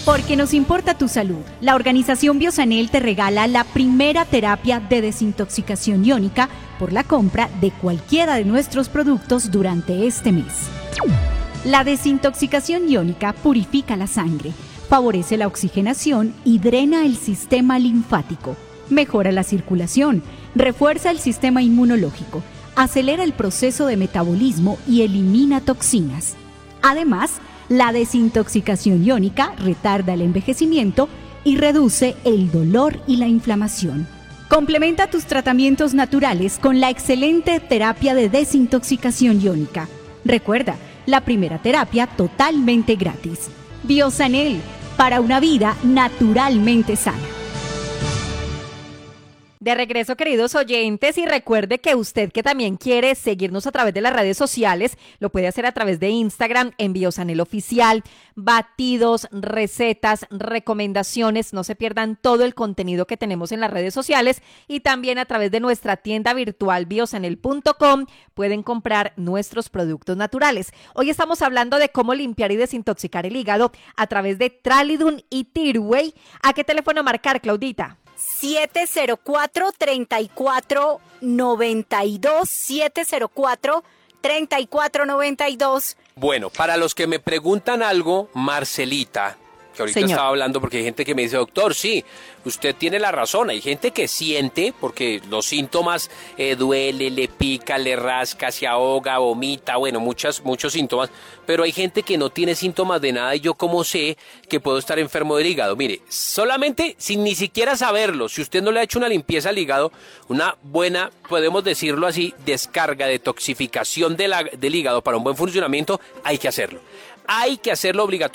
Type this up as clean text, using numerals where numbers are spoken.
Porque nos importa tu salud, la organización Biosanel te regala la primera terapia de desintoxicación iónica por la compra de cualquiera de nuestros productos durante este mes. La desintoxicación iónica purifica la sangre, favorece la oxigenación y drena el sistema linfático, mejora la circulación, refuerza el sistema inmunológico, acelera el proceso de metabolismo y elimina toxinas. Además, la desintoxicación iónica retarda el envejecimiento y reduce el dolor y la inflamación. Complementa tus tratamientos naturales con la excelente terapia de desintoxicación iónica. Recuerda, la primera terapia totalmente gratis. Biosanel, para una vida naturalmente sana. De regreso, queridos oyentes, y recuerde que usted que también quiere seguirnos a través de las redes sociales, lo puede hacer a través de Instagram en Biosanel Oficial, batidos, recetas, recomendaciones, no se pierdan todo el contenido que tenemos en las redes sociales y también a través de nuestra tienda virtual biosanel.com pueden comprar nuestros productos naturales. Hoy estamos hablando de cómo limpiar y desintoxicar el hígado a través de Tralidun y Tirway. ¿A qué teléfono marcar, Claudita? 704-3492, 704-3492. Bueno, para los que me preguntan algo, Marcelita, que ahorita Señor. estaba hablando porque hay gente que me dice, doctor, sí, usted tiene la razón, hay gente que siente, porque los síntomas duele, le pica, le rasca, se ahoga, vomita, bueno, muchos síntomas, pero hay gente que no tiene síntomas de nada y yo cómo sé que puedo estar enfermo del hígado. Mire, solamente sin ni siquiera saberlo, si usted no le ha hecho una limpieza al hígado, una buena, podemos decirlo así, descarga, detoxificación del hígado para un buen funcionamiento, hay que hacerlo. Hay que hacerlo obligatoriamente.